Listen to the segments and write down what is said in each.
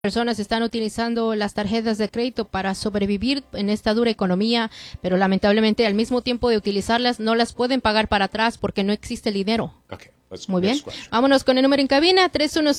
Personas están utilizando las tarjetas de crédito para sobrevivir en esta dura economía, pero lamentablemente al mismo tiempo de utilizarlas no las pueden pagar para atrás porque no existe el dinero. Okay, Muy bien. Vámonos con el número en cabina,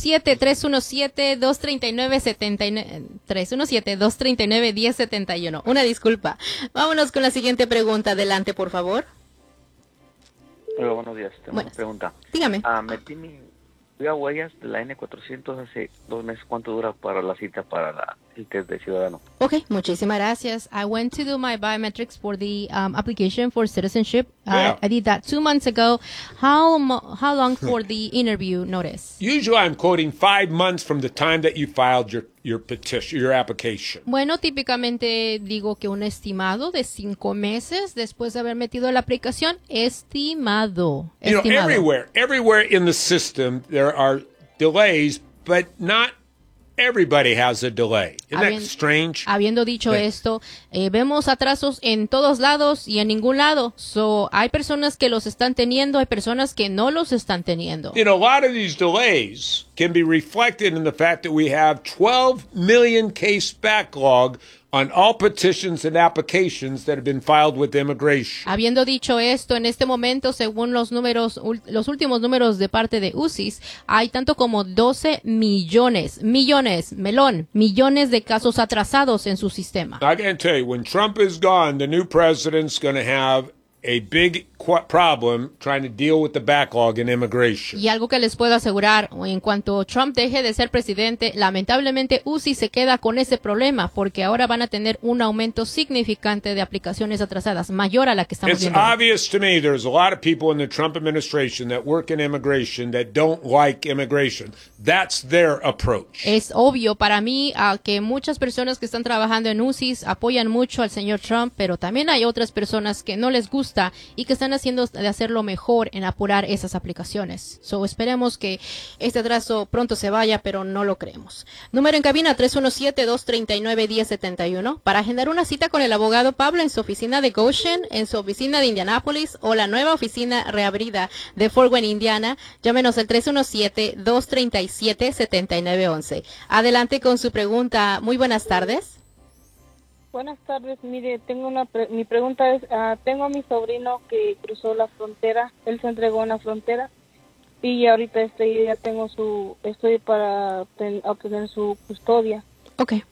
317-239-1071. 317-239-1071. Una disculpa. Vámonos con la siguiente pregunta. Adelante, por favor. Hola, buenos días. Tengo una pregunta. Dígame. Fui a Huellas de la N400 hace 2 meses. ¿Cuánto dura para la cita para el test de ciudadano? Okay, muchísimas gracias. I went to do my biometrics for the application for citizenship. Yeah. I did that 2 months ago. How long for the interview notice? Usually I'm quoting 5 months from the time that you filed your petition, your application. Bueno, típicamente digo que un estimado de 5 meses después de haber metido la aplicación. Estimado. You know, everywhere in the system there are delays, but not everybody has a delay. Isn't that strange? Habiendo dicho esto, vemos atrasos en todos lados y en ningún lado. So, hay personas que los están teniendo, hay personas que no los están teniendo. You know, a lot of these delays can be reflected in the fact that we have 12 million case backlog on all petitions and applications that have been filed with immigration. Habiendo dicho esto, en este momento, según los números, los últimos números de parte de UCIS, hay tanto como 12 millones de casos atrasados en su sistema. I can tell you, when Trump is gone, the new president's going to have a big problem trying to deal with the backlog in immigration. Y algo que les puedo asegurar, en cuanto Trump deje de ser presidente, lamentablemente UCI se queda con ese problema porque ahora van a tener un aumento significante de aplicaciones atrasadas, mayor a la que estamos viendo. It's obvious to me there's a lot of people in the Trump administration that work in immigration that don't like immigration. That's their approach. Es obvio para mí que muchas personas que están trabajando en UCIS apoyan mucho al señor Trump, pero también hay otras personas que no les gusta y que están haciendo de hacerlo mejor en apurar esas aplicaciones. So, esperemos que este atraso pronto se vaya, pero no lo creemos. Número en cabina 317-239-1071 para agendar una cita con el abogado Pablo en su oficina de Goshen, en su oficina de Indianapolis o la nueva oficina reabrida de Fort Wayne, Indiana. Llámenos al 317-237-7911. Adelante con su pregunta. Muy buenas tardes. Buenas tardes, mire, mi pregunta es, tengo a mi sobrino que cruzó la frontera, él se entregó en la frontera y ahorita estoy para obtener su custodia. Okay.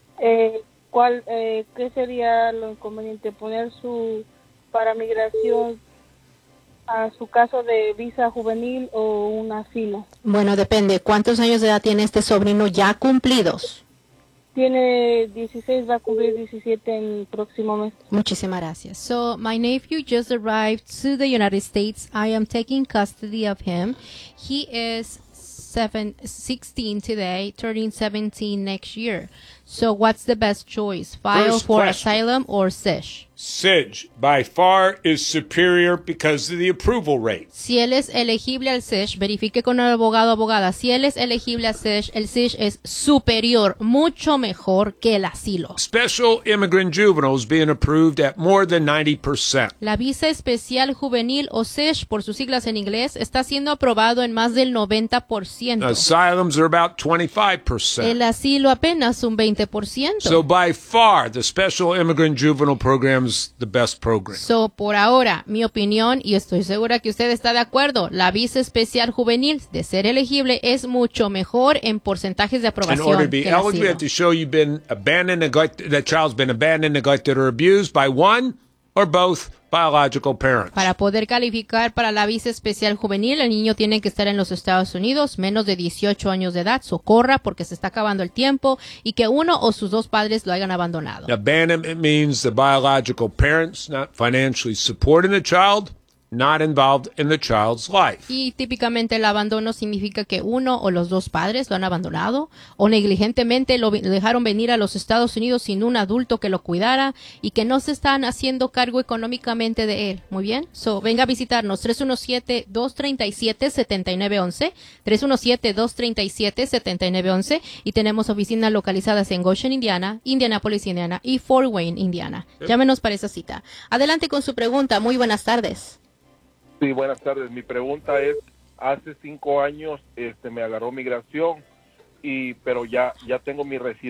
¿Qué sería lo inconveniente? ¿Poner para migración a su caso de visa juvenil o un asilo? Bueno, depende. ¿Cuántos años de edad tiene este sobrino ya cumplidos? Tiene 16, va a cumplir 17 en el próximo mes. Muchísimas gracias. So, my nephew just arrived to the United States. I am taking custody of him. He is 16 today, turning 17 next year. So, what's the best choice? File for asylum or SIJ? SIJ, by far, is superior because of the approval rate. Si él es elegible al SIJ, verifique con el abogado o abogada. Si él es elegible al SIJ, el SIJ es superior, mucho mejor que el asilo. Special immigrant juveniles being approved at more than 90%. La visa especial juvenil o SIJ, por sus siglas en inglés, está siendo aprobado en más del 90%. Asylums are about 25%. El asilo apenas un 20%. So by far, the Special Immigrant Juvenile Program is the best program. So, por ahora, mi opinión, y estoy segura que usted está de acuerdo, la visa especial juvenil, de ser elegible, es mucho mejor en porcentajes de aprobación. In order to be eligible, you have to show you've been abandoned, neglected, that child's been abandoned, neglected, or abused by one or both biological parents. Para poder calificar para la visa especial juvenil, el niño tiene que estar en los Estados Unidos, menos de 18 años de edad, socorra porque se está acabando el tiempo y que uno o sus dos padres lo hayan abandonado. Abandonment means the biological parents not financially supporting the child, not involved in the child's life. Y típicamente el abandono significa que uno o los dos padres lo han abandonado o negligentemente lo dejaron venir a los Estados Unidos sin un adulto que lo cuidara y que no se están haciendo cargo económicamente de él. Muy bien. So, venga a visitarnos 317-237-7911, 317-237-7911 y tenemos oficinas localizadas en Goshen, Indiana, Indianapolis, Indiana y Fort Wayne, Indiana. Llámenos para esa cita. Adelante con su pregunta. Muy buenas tardes. Sí, buenas tardes. Mi pregunta es, hace 5 años me agarró migración pero ya tengo mi residencia